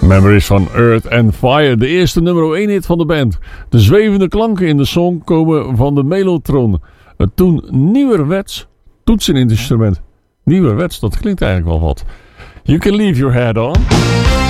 Memories van Earth and Fire, de eerste nummer 1 hit van de band. De zwevende klanken in de song komen van de mellotron. Het toen nieuwerwets toetseninstrument. Nieuwerwets, dat klinkt eigenlijk wel wat. You can leave your head on.